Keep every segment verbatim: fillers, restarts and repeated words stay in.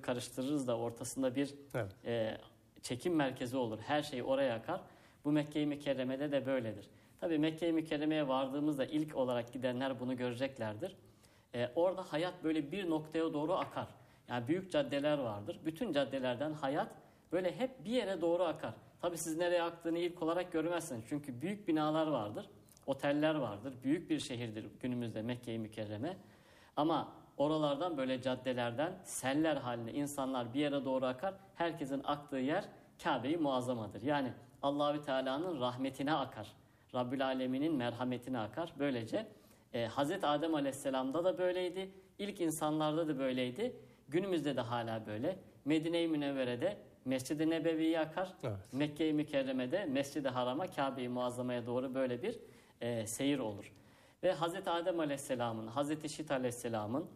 karıştırırız da ortasında bir evet. e, çekim merkezi olur. Her şey oraya akar. Bu Mekke-i Mükerreme'de de böyledir. Tabii Mekke-i Mükerreme'ye vardığımızda ilk olarak gidenler bunu göreceklerdir. Ee, orada hayat böyle bir noktaya doğru akar. Yani büyük caddeler vardır. Bütün caddelerden hayat böyle hep bir yere doğru akar. Tabii siz nereye aktığını ilk olarak görmezsiniz. Çünkü büyük binalar vardır, oteller vardır. Büyük bir şehirdir günümüzde Mekke-i Mükerreme. Ama oralardan böyle caddelerden seller halinde insanlar bir yere doğru akar. Herkesin aktığı yer Kabe-i Muazzama'dır. Yani Allahü Teala'nın rahmetine akar. Rabbül Alemin'in merhametine akar. Böylece e, Hazreti Adem Aleyhisselam'da da böyleydi. İlk insanlarda da böyleydi. Günümüzde de hala böyle. Medine-i Münevvere'de Mescid-i Nebevi'ye akar. Evet. Mekke-i Mükerreme'de Mescid-i Haram'a, Kabe-i Muazzama'ya doğru böyle bir e, seyir olur. Ve Hazreti Adem Aleyhisselam'ın, Hazreti Şit Aleyhisselam'ın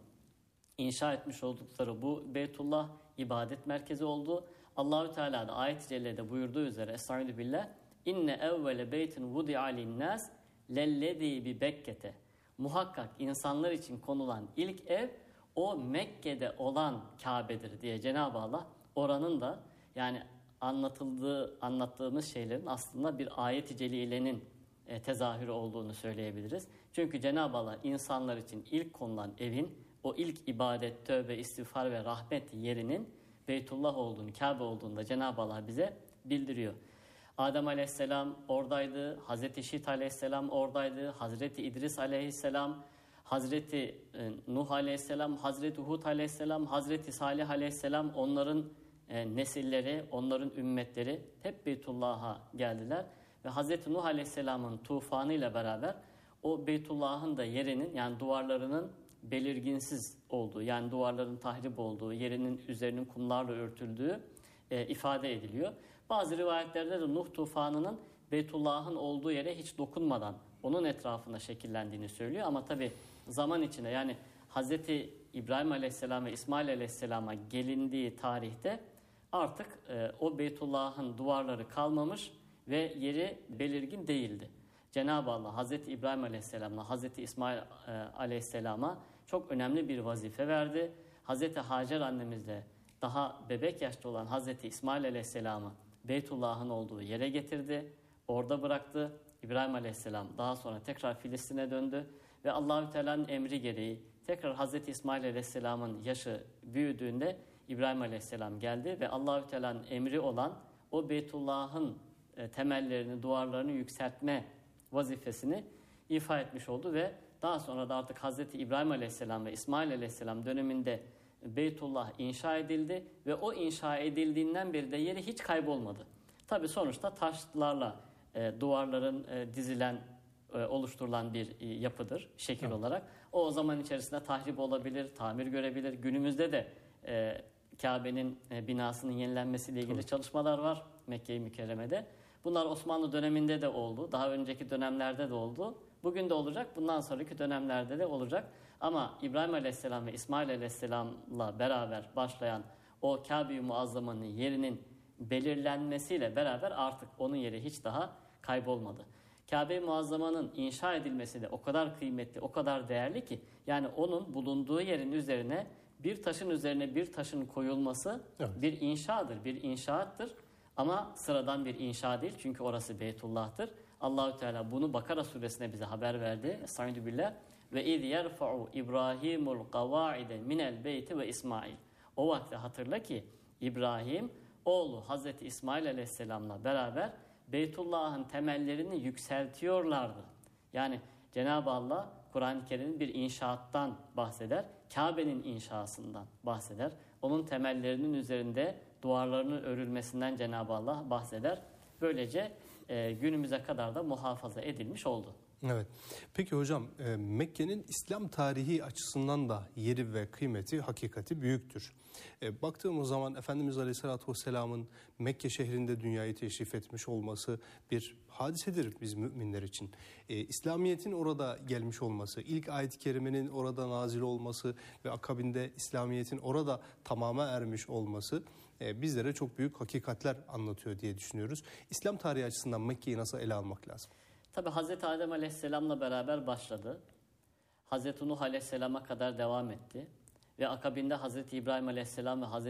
inşa etmiş oldukları bu Beytullah ibadet merkezi oldu. Allahü Teala da ayet-i cellede buyurduğu üzere Estaizu billah İnne evvele beytin vudi'a linnâs lellezî bi Bekke'te. Muhakkak insanlar için konulan ilk ev o Mekke'de olan Kabe'dir diye Cenab-ı Allah oranın da yani anlatıldığı anlattığımız şeylerin aslında bir ayet-i celilenin e, tezahürü olduğunu söyleyebiliriz. Çünkü Cenab-ı Allah insanlar için ilk konulan evin o ilk ibadet, tövbe, istiğfar ve rahmet yerinin Beytullah olduğunu, Kabe olduğunu da Cenab-ı Allah bize bildiriyor. Adem Aleyhisselam oradaydı, Hazreti Şit Aleyhisselam oradaydı, Hazreti İdris Aleyhisselam, Hazreti Nuh Aleyhisselam, Hazreti Hud Aleyhisselam, Hazreti Salih Aleyhisselam, onların e, nesilleri, onların ümmetleri hep Beytullah'a geldiler. Ve Hazreti Nuh Aleyhisselam'ın tufanıyla beraber o Beytullah'ın da yerinin yani duvarlarının belirginsiz olduğu, yani duvarların tahrip olduğu, yerinin üzerinin kumlarla örtüldüğü e, ifade ediliyor. Bazı rivayetlerde de Nuh tufanının Beytullah'ın olduğu yere hiç dokunmadan onun etrafında şekillendiğini söylüyor. Ama tabi zaman içinde yani Hazreti İbrahim Aleyhisselam ve İsmail Aleyhisselam'a gelindiği tarihte artık e, o Beytullah'ın duvarları kalmamış ve yeri belirgin değildi. Cenab-ı Allah Hazreti İbrahim Aleyhisselam'la Hazreti İsmail e, Aleyhisselam'a çok önemli bir vazife verdi. Hazreti Hacer annemizle daha bebek yaşta olan Hazreti İsmail Aleyhisselam'ı Beytullah'ın olduğu yere getirdi. Orada bıraktı. İbrahim Aleyhisselam daha sonra tekrar Filistin'e döndü. Ve Allahü Teala'nın emri gereği tekrar Hazreti İsmail Aleyhisselam'ın yaşı büyüdüğünde İbrahim Aleyhisselam geldi. Ve Allahü Teala'nın emri olan o Beytullah'ın e, temellerini, duvarlarını yükseltme vazifesini ifa etmiş oldu. Ve daha sonra da artık Hazreti İbrahim Aleyhisselam ve İsmail Aleyhisselam döneminde Beytullah inşa edildi ve o inşa edildiğinden beri de yeri hiç kaybolmadı. Tabi sonuçta taşlarla e, duvarların e, dizilen, e, oluşturulan bir e, yapıdır şekil evet. olarak. O, o zaman içerisinde tahrip olabilir, tamir görebilir. Günümüzde de e, Kabe'nin e, binasının yenilenmesiyle ilgili evet. çalışmalar var Mekke-i Mükerreme'de. Bunlar Osmanlı döneminde de oldu, daha önceki dönemlerde de oldu. Bugün de olacak, bundan sonraki dönemlerde de olacak. Ama İbrahim Aleyhisselam ve İsmail Aleyhisselam'la beraber başlayan o Kabe-i Muazzama'nın yerinin belirlenmesiyle beraber artık onun yeri hiç daha kaybolmadı. Kabe-i Muazzama'nın inşa edilmesi de o kadar kıymetli, o kadar değerli ki yani onun bulunduğu yerin üzerine bir taşın üzerine bir taşın koyulması evet. bir inşadır, bir inşaattır. Ama sıradan bir inşa değil çünkü orası Beytullah'tır. Allahü Teala bunu Bakara suresine bize haber verdi. Estaizu billah. Ve iz yerfa'u İbrahimul kavaide minel beyti ve İsmail. O vakti hatırla ki İbrahim oğlu Hazreti İsmail Aleyhisselam'la beraber Beytullah'ın temellerini yükseltiyorlardı. Yani Cenab-ı Allah Kur'an-ı Kerim'in bir inşaattan bahseder. Kabe'nin inşasından bahseder. Onun temellerinin üzerinde duvarlarının örülmesinden Cenab-ı Allah bahseder. Böylece e, günümüze kadar da muhafaza edilmiş oldu. Evet. Peki hocam e, Mekke'nin İslam tarihi açısından da yeri ve kıymeti, hakikati büyüktür. E, baktığımız zaman Efendimiz Aleyhisselatü Vesselam'ın Mekke şehrinde dünyayı teşrif etmiş olması bir hadisedir biz müminler için. E, İslamiyet'in orada gelmiş olması, ilk ayet-i kerimenin orada nazil olması ve akabinde İslamiyet'in orada tamama ermiş olması e, bizlere çok büyük hakikatler anlatıyor diye düşünüyoruz. İslam tarihi açısından Mekke'yi nasıl ele almak lazım? Tabi Hazreti Adem Aleyhisselam'la beraber başladı. Hazreti Nuh Aleyhisselam'a kadar devam etti. Ve akabinde Hazreti İbrahim Aleyhisselam ve Hazreti